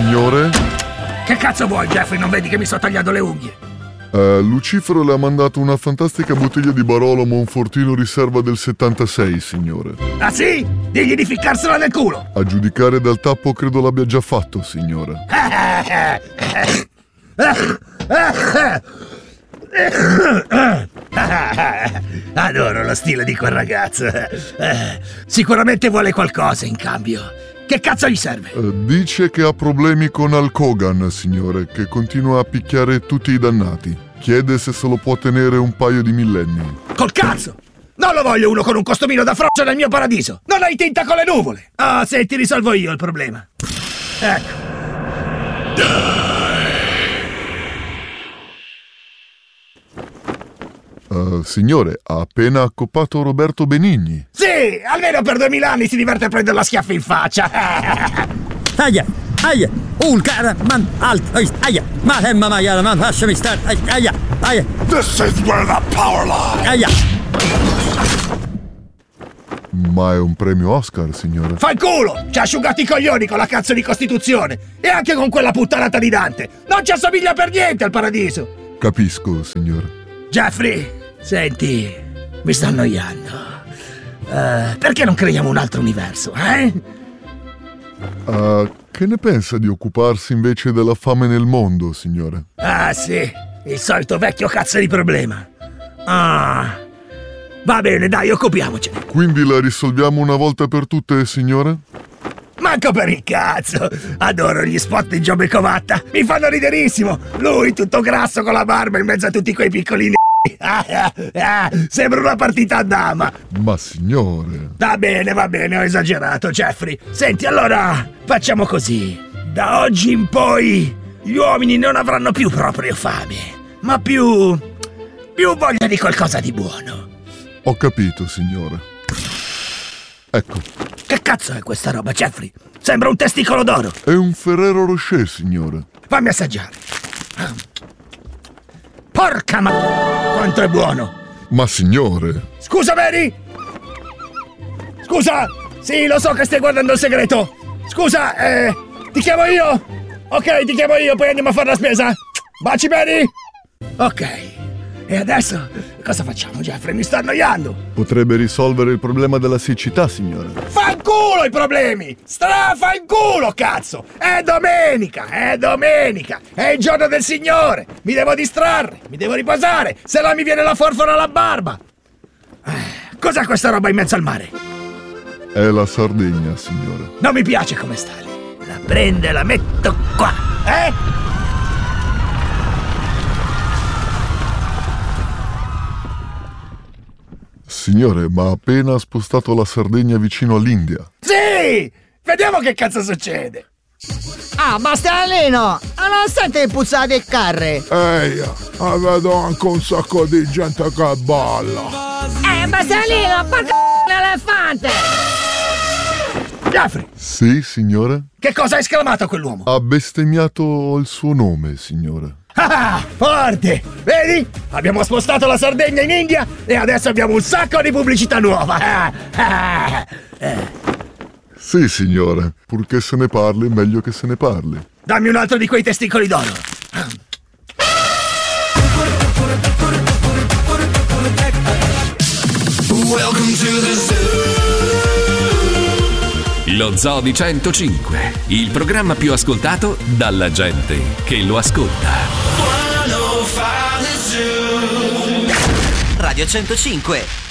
signore? Che cazzo vuoi, Jeffrey? Non vedi che mi sto tagliando le unghie? Lucifero le ha mandato una fantastica bottiglia di Barolo Monfortino riserva del 76, signore. Ah sì? Digli di ficcarsela nel culo! A giudicare dal tappo credo l'abbia già fatto, signore. Adoro lo stile di quel ragazzo. Sicuramente vuole qualcosa in cambio. Che cazzo gli serve? Dice che ha problemi con Hulk Hogan, signore, che continua a picchiare tutti i dannati. Chiede se se lo può tenere un paio di millenni. Col cazzo! Non lo voglio uno con un costumino da frocio nel mio paradiso! Non hai tinta con le nuvole! Ah, se ti risolvo io il problema. Ecco. Signore, ha appena accoppato Roberto Benigni. Sì, almeno per 2000 anni si diverte a prendere la schiaffa in faccia. Aia, cara, man, aia, ma hemma maiala, man, lasciami stare, aia. This is where the power lies. Aia. Ma è un premio Oscar, signore. Fai il culo! Ci ha asciugato i coglioni con la cazzo di Costituzione! E anche con quella puttanata di Dante! Non ci assomiglia per niente al paradiso! Capisco, signore. Jeffrey, senti, mi sto annoiando. Perché non creiamo un altro universo, eh? Che ne pensa di occuparsi invece della fame nel mondo, signore? Ah, sì, il solito vecchio cazzo di problema. Ah, va bene, dai, occupiamocene. Quindi la risolviamo una volta per tutte, signore? Manco per il cazzo! Adoro gli spot di Giobbe Covatta! Mi fanno riderissimo! Lui tutto grasso con la barba in mezzo a tutti quei piccolini. Sembra una partita a dama! Ma signore... Va bene, ho esagerato, Jeffrey. Senti, allora, facciamo così. Da oggi in poi gli uomini non avranno più proprio fame, ma più voglia di qualcosa di buono. Ho capito, signore. Ecco. Che cazzo è questa roba, Jeffrey? Sembra un testicolo d'oro. È un Ferrero Rocher, signore. Fammi assaggiare. Porca quanto è buono! Ma signore... Scusa, Mary! Scusa! Sì, lo so che stai guardando il segreto! Scusa, ti chiamo io? Ok, ti chiamo io, poi andiamo a fare la spesa! Baci, Mary! Ok. E adesso cosa facciamo, Jeffrey? Mi sto annoiando! Potrebbe risolvere il problema della siccità, signore. Fanculo i problemi! Strafanculo, cazzo! È domenica! È il giorno del Signore! Mi devo distrarre, mi devo riposare, se no mi viene la forfora alla barba! Cos'è questa roba in mezzo al mare? È la Sardegna, signore. Non mi piace come sta lì. La prendo e la metto qua, Signore, ma ha appena spostato la Sardegna vicino all'India. Sì! Vediamo che cazzo succede! Ah, Bastianino! Non senti puzzare il carre? Ehi, vedo anche un sacco di gente che balla. Bastianino, porca l'elefante! Jeffrey! Sì, signore? Che cosa ha esclamato quell'uomo? Ha bestemmiato il suo nome, signore. Ah, forte! Vedi? Abbiamo spostato la Sardegna in India e adesso abbiamo un sacco di pubblicità nuova! Sì, signore. Purché se ne parli, meglio che se ne parli. Dammi un altro di quei testicoli d'oro! Lo Zoo di 105, il programma più ascoltato dalla gente che lo ascolta. Radio 105,